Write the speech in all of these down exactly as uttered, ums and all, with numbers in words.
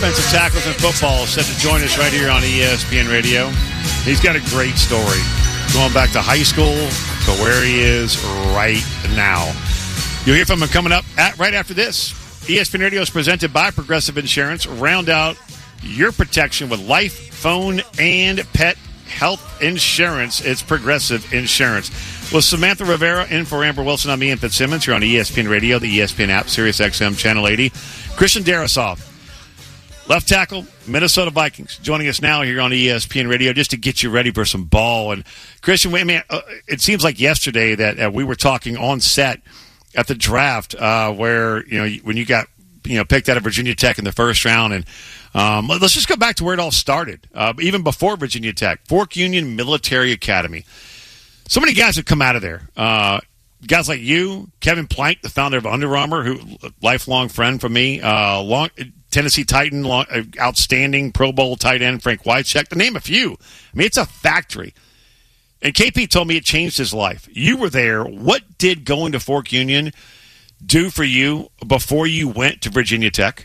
offensive tackles in football, is set to join us right here on E S P N Radio. He's got a great story, going back to high school to where he is right now. You'll hear from him coming up at, right after this. E S P N Radio is presented by Progressive Insurance. Round out your protection with life, phone, and pet health insurance. It's Progressive Insurance. With Samantha Rivera in for Amber Wilson, I'm Ian Fitzsimmons. You're on E S P N Radio, the E S P N app, Sirius X M Channel eighty. Christian Darrisaw, left tackle, Minnesota Vikings, joining us now here on E S P N Radio just to get you ready for some ball. And Christian, I mean, it seems like yesterday that uh, we were talking on set at the draft uh, where, you know, when you got, you know, picked out of Virginia Tech in the first round. And um, let's just go back to where it all started, uh, even before Virginia Tech, Fork Union Military Academy. So many guys have come out of there. Uh, guys like you, Kevin Plank, the founder of Under Armour, who lifelong friend from me, uh, long Tennessee Titan, long, uh, outstanding Pro Bowl tight end, Frank Wycheck, to name a few. I mean, it's a factory. And K P told me it changed his life. You were there. What did going to Fork Union do for you before you went to Virginia Tech?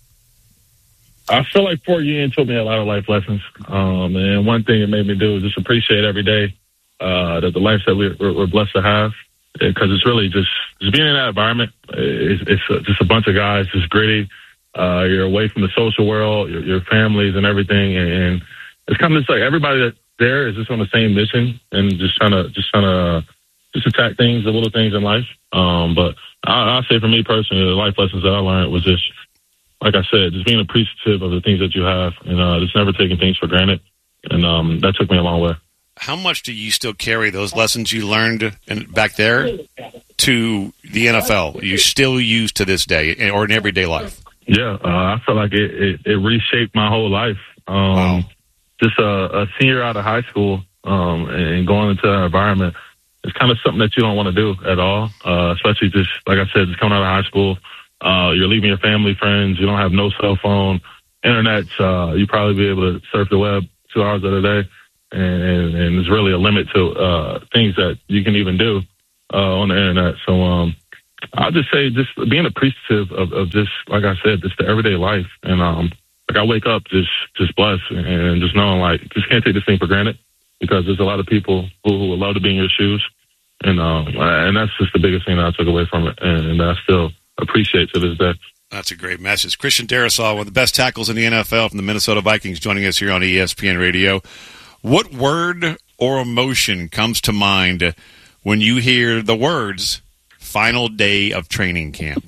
I feel like Fork Union taught me a lot of life lessons. Um, and one thing it made me do is just appreciate every day uh, that the life that we're, we're blessed to have. Because it's really just, just being in that environment. It's, it's just a bunch of guys, just gritty. Uh, you're away from the social world, your, your families and everything. And, and it's kind of just like everybody that's there is just on the same mission and just trying to, just trying to, just attack things, the little things in life. Um, but I, I'll say for me personally, the life lessons that I learned was just, like I said, just being appreciative of the things that you have and uh, just never taking things for granted. And um, that took me a long way. How much do you still carry those lessons you learned in, back there to the N F L? You still use to this day or in everyday life? Yeah, uh, I feel like it, it, it reshaped my whole life. Um, wow. Just a, a senior out of high school um, and going into that environment, it's kind of something that you don't want to do at all, uh, especially just, like I said, just coming out of high school. Uh, you're leaving your family, friends. You don't have no cell phone, internet. Uh, you probably be able to surf the web two hours of the day. And, and, and there's really a limit to uh, things that you can even do uh, on the internet. So um, I'll just say just being appreciative of, of just, like I said, just the everyday life. And um, like I wake up just just blessed and just knowing like just can't take this thing for granted because there's a lot of people who, who would love to be in your shoes. And um, and that's just the biggest thing that I took away from it and, and I still appreciate to this day. That's a great message. Christian Darrisaw, one of the best tackles in the N F L from the Minnesota Vikings, joining us here on E S P N Radio. What word or emotion comes to mind when you hear the words final day of training camp?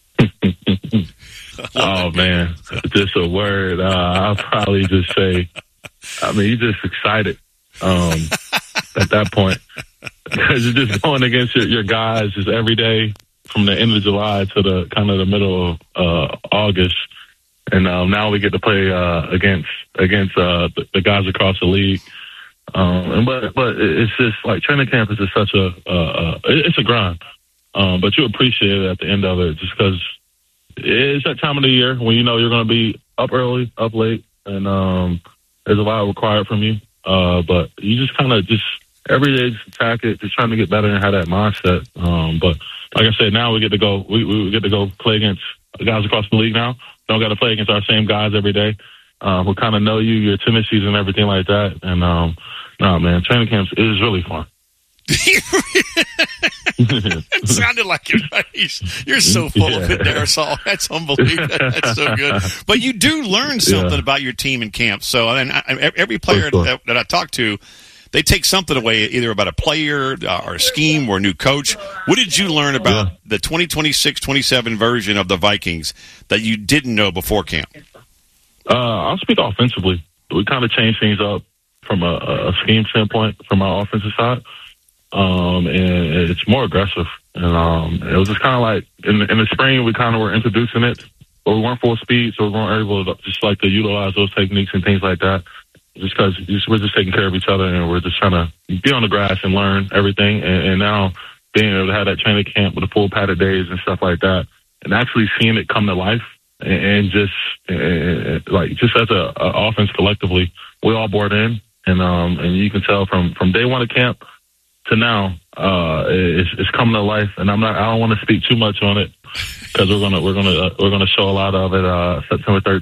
Oh, man. Just a word. Uh, I'll probably just say, I mean, you're just excited um, at that point. Because you're just going against your, your guys just every day from the end of July to the kind of the middle of uh, August. And um, now we get to play uh, against against uh, the, the guys across the league. Um, and but but it's just like training camp is just such a uh, uh, it's a grind. Um, but you appreciate it at the end of it just because it's that time of the year when you know you're going to be up early, up late, and um, there's a lot required from you. Uh, but you just kind of just every day just attack it, just trying to get better and have that mindset. Um, but like I said, now we get to go. We, we get to go play against guys across the league now. Don't got to play against our same guys every day uh, who kind of know you, your tendencies and everything like that. And, um, no, man, training camps is really fun. It sounded like it. Right? You're so full yeah. of it there, Saul. That's unbelievable. That's so good. But you do learn something yeah. about your team in camp. So and I, every player sure. that, that I talk to, they take something away either about a player uh, or a scheme or a new coach. What did you learn about yeah. the twenty twenty-six twenty-seven version of the Vikings that you didn't know before camp? Uh, I'll speak offensively. We kind of changed things up from a, a scheme standpoint from our offensive side. Um, and it's more aggressive. And um, it was just kind of like in, in the spring, we kind of were introducing it, but we weren't full speed, so we weren't able to just like to utilize those techniques and things like that. Just because we're just taking care of each other and we're just trying to be on the grass and learn everything. And, and now being able to have that training camp with the full padded days and stuff like that, and actually seeing it come to life, and, and just and, like just as a, a offense collectively, we all bought in, and um, and you can tell from from day one of camp to now, uh, it's, it's coming to life. And I'm not, I don't want to speak too much on it because we're gonna we're gonna uh, we're gonna show a lot of it uh, September thirteenth.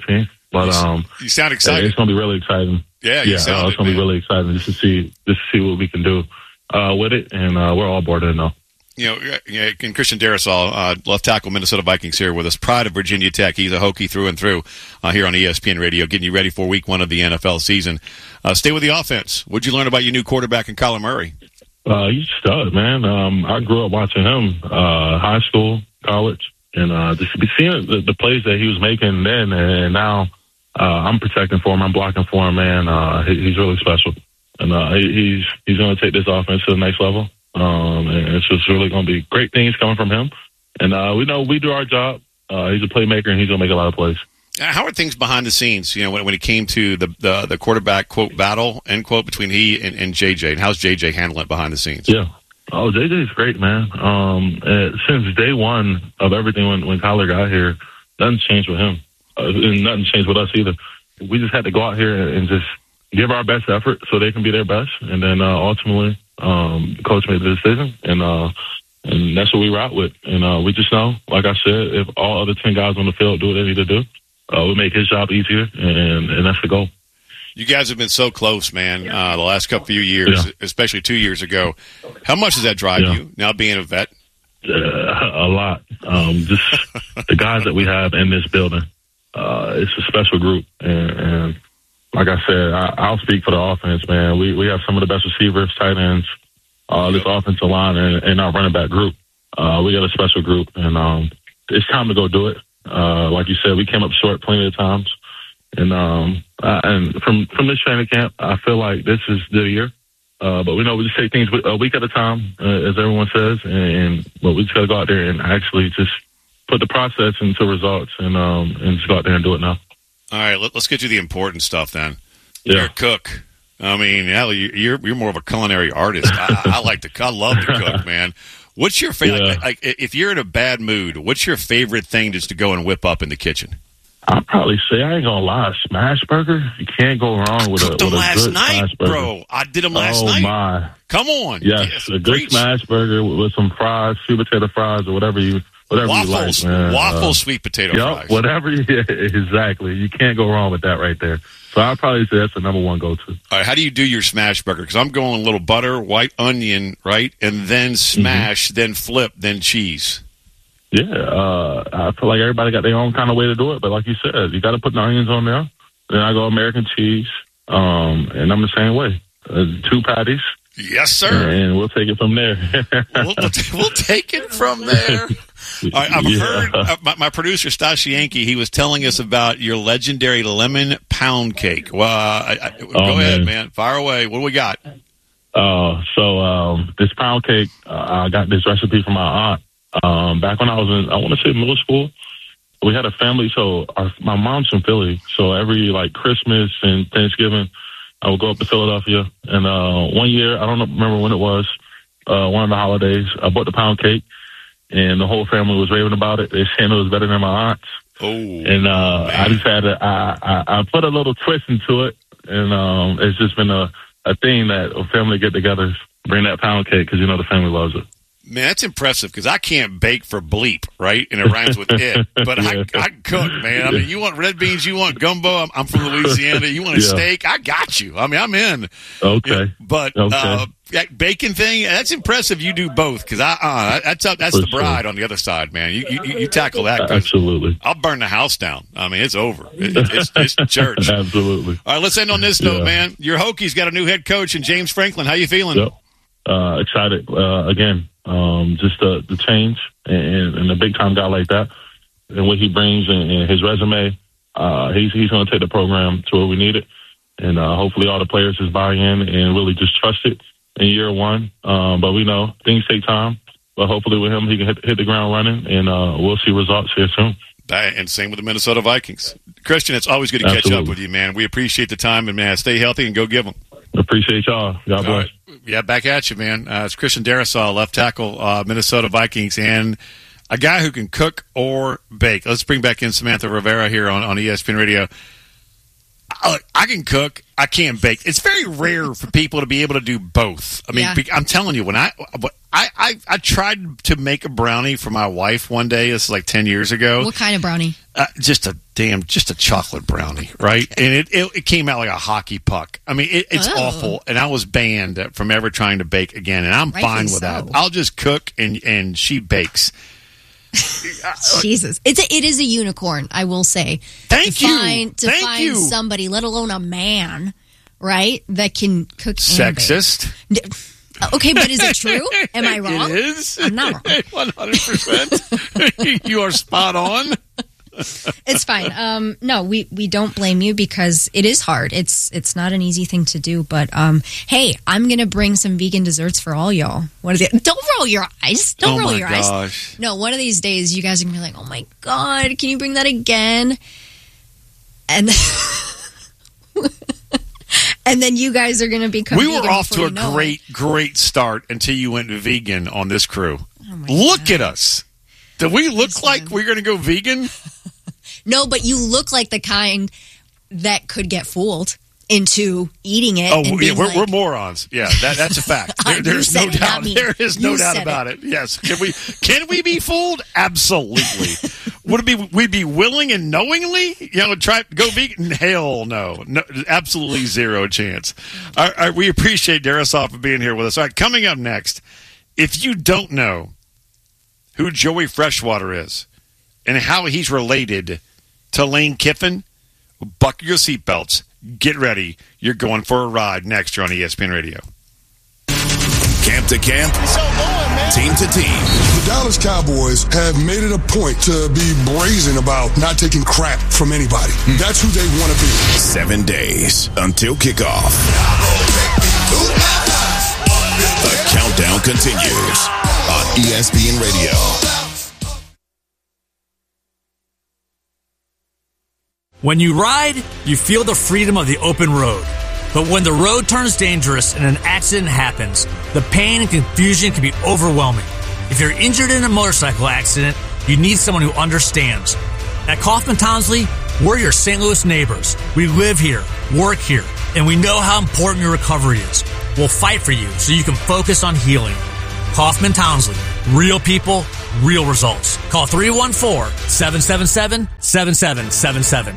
But you, um, you sound excited. It's going to be really exciting. Yeah, you yeah, sound uh, it's going to be really exciting just to see just to see what we can do uh, with it, and uh, we're all bored in now. You know, and Christian Darrisaw, uh, left tackle, Minnesota Vikings, here with us. Pride of Virginia Tech. He's a Hokie through and through uh, here on E S P N Radio, getting you ready for week one of the N F L season. Uh, stay with the offense. What'd you learn about your new quarterback in Kyler Murray? Uh, he's a stud, man. Um, I grew up watching him, uh, high school, college, and uh, just seeing the, the plays that he was making then and now. Uh, I'm protecting for him. I'm blocking for him, man. Uh, he, he's really special. And uh, he, he's he's going to take this offense to the next level. Um, and it's just really going to be great things coming from him. And uh, we know we do our job. Uh, he's a playmaker, and he's going to make a lot of plays. How are things behind the scenes, you know, when, when it came to the, the, the quarterback, quote, battle, end quote, between he and, and J J? And how's J J handling it behind the scenes? Yeah. Oh, J J's great, man. Um, uh, since day one of everything when, when Kyler got here, nothing's changed with him. Uh, and nothing changed with us either. We just had to go out here and just give our best effort so they can be their best. And then uh, ultimately, um, the coach made the decision, and uh, and that's what we route with. And uh, we just know, like I said, if all other ten guys on the field do what they need to do, uh, we make his job easier, and, and that's the goal. You guys have been so close, man, uh, the last couple few years, yeah. especially two years ago. How much does that drive yeah. you, now being a vet? Uh, a lot. Um, just the guys that we have in this building. Uh, it's a special group, and, and like I said, I, I'll speak for the offense, man. We we have some of the best receivers, tight ends, uh, this offensive line, and, and our running back group. Uh, we got a special group, and um, it's time to go do it. Uh, like you said, we came up short plenty of times, and um, uh, and from from this training camp, I feel like this is the year. Uh, but we know we just take things a week at a time, uh, as everyone says, and, and but we just got to go out there and actually just put the process into results, and um, and just go out there and do it now. All right, let, let's get to the important stuff then. Yeah. You're a cook. I mean, yeah, you're you're more of a culinary artist. I, I like to, I love to cook, man. What's your favorite? Yeah. Like, like, if you're in a bad mood, what's your favorite thing just to go and whip up in the kitchen? I'll probably say, I ain't gonna lie, smash burger. You can't go wrong with a, with them a last good night, smash burger. bro. I did them last oh, night. Oh my! Come on, yes, yes a good preach. smash burger with, with some fries, sweet potato fries, or whatever you whatever waffles, you like, man. Waffles, uh, sweet potato yep, fries. Whatever, you, exactly. You can't go wrong with that right there. So I'd probably say that's the number one go-to. All right, how do you do your smash burger? Because I'm going a little butter, white onion, right, and then smash, mm-hmm. then flip, then cheese. Yeah, uh, I feel like everybody got their own kind of way to do it. But like you said, you got to put the onions on there. Then I go American cheese, um, and I'm the same way. Uh, two patties. Yes, sir. And we'll take it from there. we'll, we'll take it from there. All right, I've yeah. heard uh, my, my producer, Stashi Yankee, he was telling us about your legendary lemon pound cake. Well, uh, I, I, oh, go man. ahead, man. Fire away. What do we got? Uh, so um, this pound cake, uh, I got this recipe from my aunt. Um, back when I was in, I want to say middle school, we had a family. So our, my mom's from Philly. So every like Christmas and Thanksgiving, I would go up to Philadelphia. And uh, one year, I don't remember when it was, uh, one of the holidays, I bought the pound cake, and the whole family was raving about it. They saying it was better than my aunt's. Oh, and uh, I just had to, I, I, I put a little twist into it, and um, it's just been a, a thing that a family get together, bring that pound cake because you know the family loves it. Man, that's impressive because I can't bake for bleep, right? And it rhymes with it. But yeah. I, I cook, man. I mean, you want red beans, you want gumbo. I'm, I'm from Louisiana. You want a yeah. steak? I got you. I mean, I'm in. Okay. Yeah, but okay. Uh, that bacon thing, that's impressive. You do both because I uh, that's that's for the bride sure. on the other side, man. You you, you tackle that. Absolutely. I'll burn the house down. I mean, it's over. It, it's, it's church. Absolutely. All right, let's end on this note, yeah. man. Your Hokies got a new head coach in James Franklin. How you feeling? Yep. Uh, excited uh, again. Um, just the, the change and, and a big time guy like that and what he brings and, and his resume, uh, he's he's going to take the program to where we need it. And uh, hopefully all the players just buy in and really just trust it in year one. Um, but we know things take time. But hopefully with him, he can hit, hit the ground running, and uh, we'll see results here soon. And same with the Minnesota Vikings. Christian, it's always good to Absolutely. catch up with you, man. We appreciate the time, and, man, stay healthy and go give them. Appreciate y'all. God bless. Right. Yeah, back at you, man. Uh, it's Christian Darrisaw, left tackle, uh, Minnesota Vikings, and a guy who can cook or bake. Let's bring back in Samantha Rivera here on, on E S P N Radio. I, I can cook. I can't bake. It's very rare for people to be able to do both. I mean, Yeah. be, I'm telling you, when I, I, I, I tried to make a brownie for my wife one day. This is like ten years ago. What kind of brownie? Uh, just a damn, just a chocolate brownie, right? And it, it, it came out like a hockey puck. I mean, it, it's Oh. awful. And I was banned from ever trying to bake again. And I'm Rightfully fine with so. that. I'll just cook and, and she bakes. Jesus, it's a, it is a unicorn. I will say. Thank to you. Find, to Thank find you. somebody, let alone a man, right, that can cook. and Sexist. bake. Okay, but is it true? Am I wrong? It is. I'm not wrong. one hundred percent. You are spot on. It's fine. Um, no, we, we don't blame you because it is hard. It's it's not an easy thing to do. But um, hey, I'm gonna bring some vegan desserts for all y'all. What is it? Don't roll your eyes. Don't Oh roll my your eyes. gosh. No, one of these days you guys are gonna be like, oh my god, can you bring that again? And and then you guys are gonna become. We were vegan off before to a you know great, it. great start until you went vegan on this crew. Oh my Look God. at us. Do we look Listen. like we're going to go vegan? No, but you look like the kind that could get fooled into eating it. Oh, and yeah, being we're, like, we're morons. Yeah, that, that's a fact. There, You there's said no it, not doubt. me. There is no You doubt said about it. Yes. Can we can we be fooled? Absolutely. Would it be we'd be willing and knowingly, you know, try go vegan? Hell no. No, absolutely zero chance. All right, all right, we appreciate Darisoff for being here with us. All right, coming up next, if you don't know who Joey Freshwater is and how he's related to Lane Kiffin, buckle your seatbelts. Get ready. You're going for a ride next year on E S P N Radio. Camp to camp, team to team. The Dallas Cowboys have made it a point to be brazen about not taking crap from anybody. That's who they want to be. Seven days until kickoff. The countdown continues on E S P N Radio. When you ride, you feel the freedom of the open road. But when the road turns dangerous and an accident happens, the pain and confusion can be overwhelming. If you're injured in a motorcycle accident, you need someone who understands. At Kaufman Townsley, we're your Saint Louis neighbors. We live here, work here, and we know how important your recovery is. We'll fight for you so you can focus on healing. Kaufman Townsley. Real people, real results. Call three one four, seven seven seven, seven seven seven seven.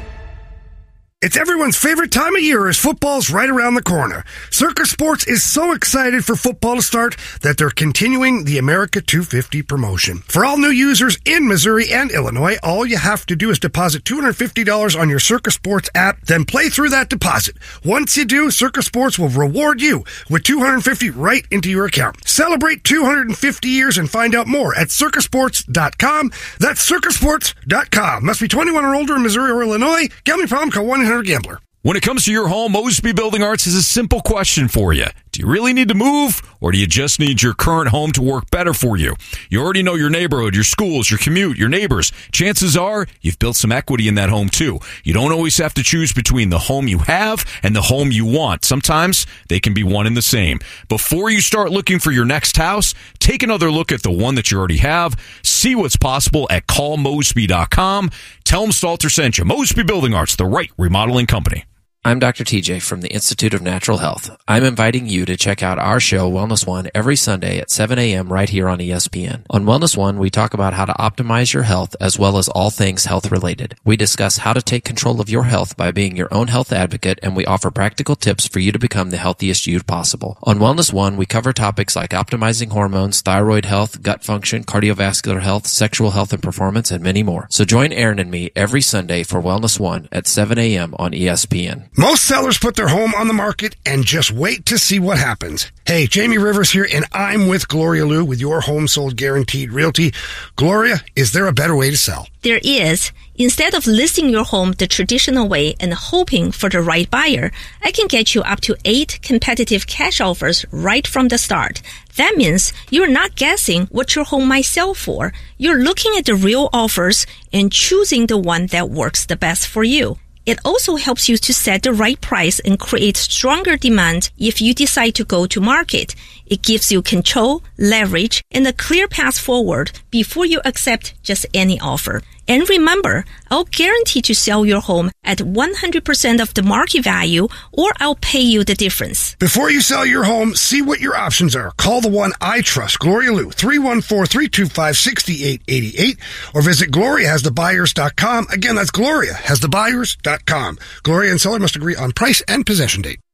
It's everyone's favorite time of year as football's right around the corner. Circus Sports is so excited for football to start that they're continuing the America two fifty promotion. For all new users in Missouri and Illinois, all you have to do is deposit two hundred fifty dollars on your Circus Sports app, then play through that deposit. Once you do, Circus Sports will reward you with two hundred fifty dollars right into your account. Celebrate two hundred fifty years and find out more at circus sports dot com. That's circus sports dot com. Must be twenty-one or older in Missouri or Illinois. Gambling problem? Call one eight hundred gambler. When it comes to your home, Mosby Building Arts has a simple question for you. Do you really need to move, or do you just need your current home to work better for you? You already know your neighborhood, your schools, your commute, your neighbors. Chances are you've built some equity in that home, too. You don't always have to choose between the home you have and the home you want. Sometimes they can be one and the same. Before you start looking for your next house, take another look at the one that you already have. See what's possible at call mosby dot com. Tell them Stalter sent you. Mosby Building Arts, the right remodeling company. I'm Doctor T J from the Institute of Natural Health. I'm inviting you to check out our show, Wellness One, every Sunday at seven a.m. right here on E S P N. On Wellness One, we talk about how to optimize your health as well as all things health related. We discuss how to take control of your health by being your own health advocate, and we offer practical tips for you to become the healthiest you possible. On Wellness One, we cover topics like optimizing hormones, thyroid health, gut function, cardiovascular health, sexual health and performance, and many more. So join Aaron and me every Sunday for Wellness One at seven a.m. on E S P N. Most sellers put their home on the market and just wait to see what happens. Hey, Jamie Rivers here, and I'm with Gloria Liu with Your Home Sold Guaranteed Realty. Gloria, is there a better way to sell? There is. Instead of listing your home the traditional way and hoping for the right buyer, I can get you up to eight competitive cash offers right from the start. That means you're not guessing what your home might sell for. You're looking at the real offers and choosing the one that works the best for you. It also helps you to set the right price and create stronger demand if you decide to go to market. It gives you control, leverage, and a clear path forward before you accept just any offer. And remember, I'll guarantee to sell your home at one hundred percent of the market value, or I'll pay you the difference. Before you sell your home, see what your options are. Call the one I trust, Gloria Liu, three one four, three two five, six eight eight eight, or visit gloria has the buyers dot com. Again, that's gloria has the buyers dot com. Gloria and seller must agree on price and possession date.